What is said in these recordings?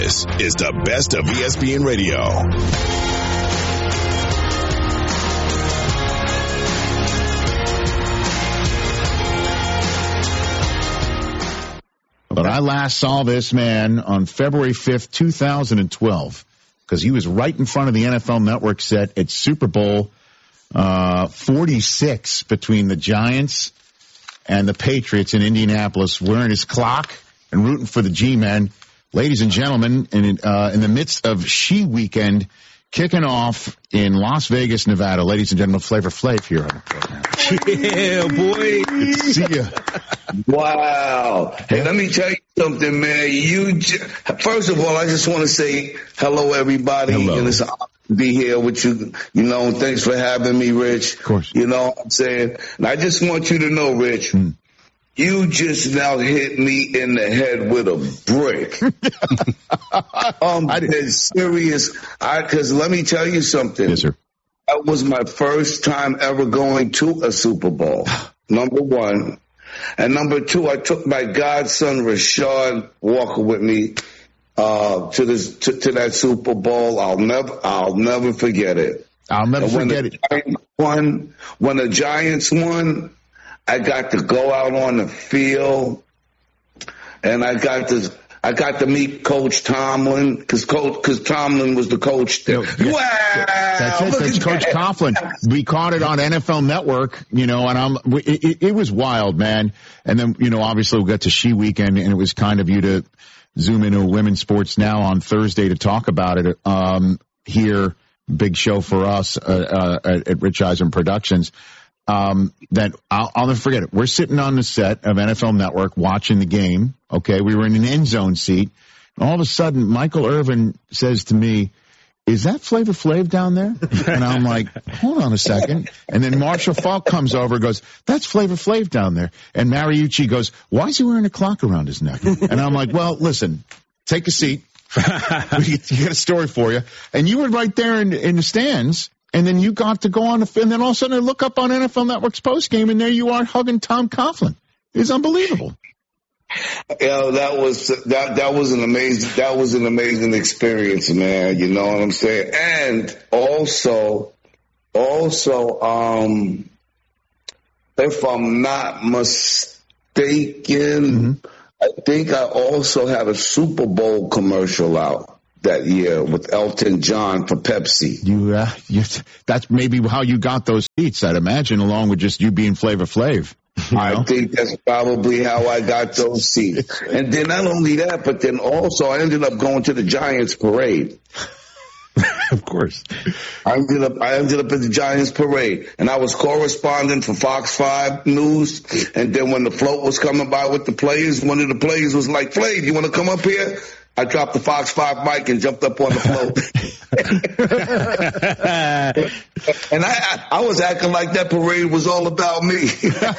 This is the best of ESPN Radio. But I last saw this man on February 5th, 2012, because he was right in front of the NFL Network set at Super Bowl 46 between the Giants and the Patriots in Indianapolis, wearing his clock and rooting for the G-Men. Ladies and gentlemen, in the midst of She Weekend, kicking off in Las Vegas, Nevada. Ladies and gentlemen, Flavor Flav here on the program. Yeah, boy. Good to see you. Wow. Hey, let me tell you something, man. First of all, I just want to say hello, everybody. Hello. And it's an honor to be here with you. You know, thanks for having me, Rich. Of course. You know what I'm saying? And I just want you to know, Rich, you just now hit me in the head with a brick. I'm serious. Because let me tell you something. Yes, sir. That was my first time ever going to a Super Bowl, number one. And number two, I took my godson, Rashad Walker, with me to that Super Bowl. I'll never forget it. I'll never forget it. When the Giants won, I got to go out on the field, and I got to meet Coach Tomlin, because Tomlin was the coach there. Wow! That's it. That's Coach Coughlin. We caught it on NFL Network, and it was wild, man. And then, obviously we got to She Weekend, and it was kind of you to zoom into Women's Sports Now on Thursday to talk about it here. Big show for us at Rich Eisen Productions. That I'll never forget it. We're sitting on the set of NFL Network watching the game. Okay, we were in an end zone seat. And all of a sudden, Michael Irvin says to me, "Is that Flavor Flav down there?" And I'm like, "Hold on a second." And then Marshall Falk comes over and goes, "That's Flavor Flav down there." And Mariucci goes, "Why is he wearing a clock around his neck?" And I'm like, "Well, listen, take a seat. You got a story for you." And you were right there in the stands. And then you got to go on and then all of a sudden I look up on NFL Network's postgame, and there you are hugging Tom Coughlin. It's unbelievable. Yeah, that was an amazing experience, man. You know what I'm saying? And also, if I'm not mistaken, I think I also had a Super Bowl commercial out that year with Elton John for Pepsi. That's maybe how you got those seats, I'd imagine, along with just you being Flavor Flav. I think that's probably how I got those seats. And then not only that, but then also I ended up going to the Giants parade. Of course. I ended up at the Giants parade, and I was correspondent for Fox 5 News. And then when the float was coming by with the players, one of the players was like, "Flav, you want to come up here?" I dropped the Fox 5 mic and jumped up on the float. And I was acting like that parade was all about me.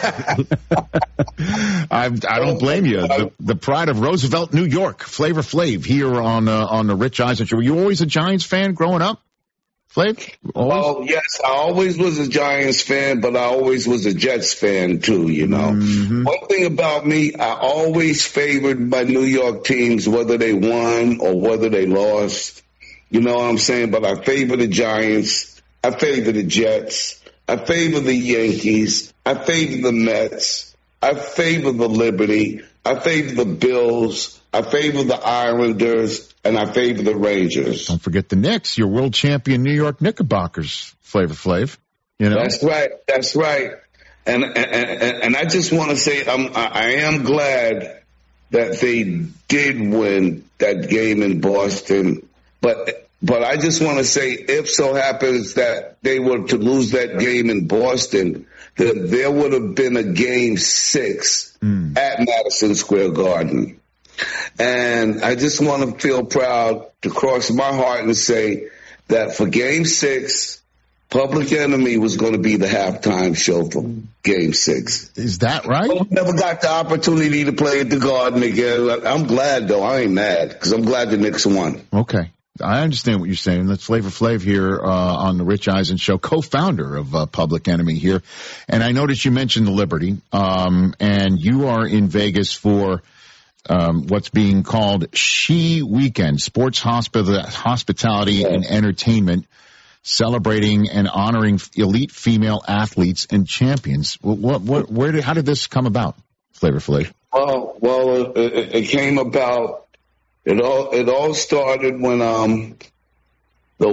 I don't blame you. The pride of Roosevelt, New York, Flavor Flav here on the Rich Eisen Show. Were you always a Giants fan growing up, Flav? Oh, yes, I always was a Giants fan, but I always was a Jets fan too, Mm-hmm. One thing about me, I always favored my New York teams, whether they won or whether they lost. You know what I'm saying? But I favor the Giants. I favor the Jets. I favor the Yankees. I favor the Mets. I favor the Liberty. I favor the Bills. I favor the Islanders. And I favor the Rangers. Don't forget the Knicks, your world champion New York Knickerbockers, Flavor Flav. That's right. And I just want to say I am glad that they did win that game in Boston. But I just want to say, if so happens that they were to lose that game in Boston, then there would have been a Game 6 at Madison Square Garden. And I just want to feel proud to cross my heart and say that for Game 6, Public Enemy was going to be the halftime show for Game 6. Is that right? I never got the opportunity to play at the Garden again. I'm glad, though. I ain't mad, because I'm glad the Knicks won. Okay. I understand what you're saying. That's Flavor Flav here on the Rich Eisen Show, co-founder of Public Enemy here. And I noticed you mentioned the Liberty, and you are in Vegas for what's being called She Weekend, sports hospitality and entertainment, celebrating and honoring elite female athletes and champions. How did this come about, Flavor Flav? Well, it came about. It all started when the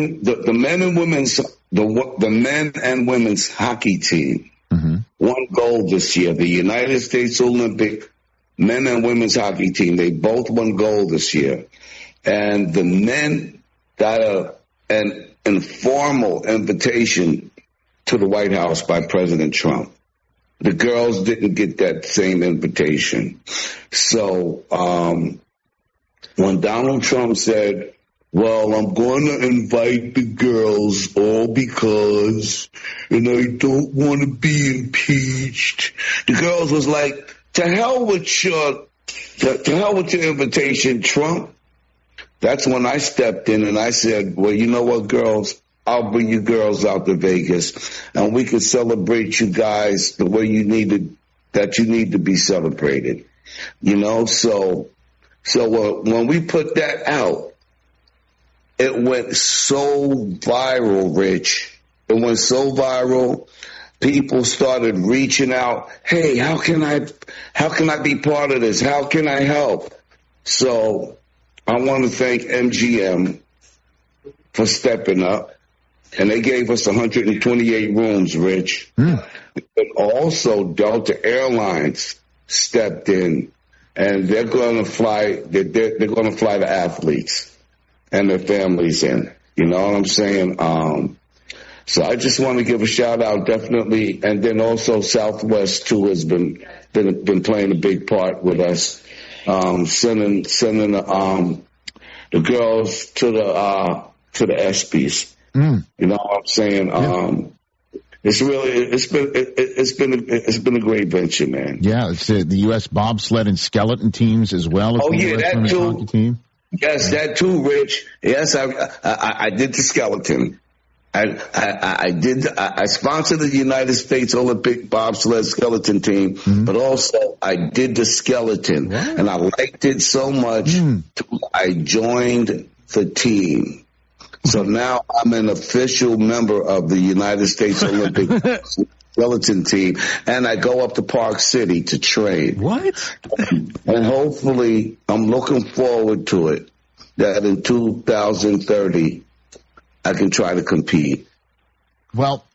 men and women's hockey team won gold this year. The United States Olympic men and women's hockey team, they both won gold this year, and the men got an informal invitation to the White House by President Trump. The girls didn't get that same invitation. So when Donald Trump said, well, I'm going to invite the girls all because, and I don't want to be impeached, the girls was like, to hell with your invitation, Trump. That's when I stepped in and I said, well, you know what, girls? I'll bring you girls out to Vegas, and we can celebrate you guys the way you need to be celebrated. You know, so when we put that out, it went so viral, Rich. It went so viral. People started reaching out. Hey, how can I be part of this? How can I help? So I want to thank MGM for stepping up. And they gave us 128 rooms, Rich. But also Delta Airlines stepped in, and they're going to fly. They're going to fly the athletes and their families in. You know what I'm saying? So I just want to give a shout out, definitely, and then also Southwest too has been playing a big part with us, sending the girls to the ESPYs. You know what I'm saying? It's been a great venture, man. Yeah, it's the U.S. bobsled and skeleton teams as well as the U.S. that women's too. hockey team. Yes, that too, Rich. Yes, I did the skeleton. I sponsored the United States Olympic bobsled skeleton team, but also I did the skeleton, and I liked it so much. I joined the team. So now I'm an official member of the United States Olympic skeleton team, and I go up to Park City to train. What? And hopefully, I'm looking forward to it, that in 2030, I can try to compete. Well,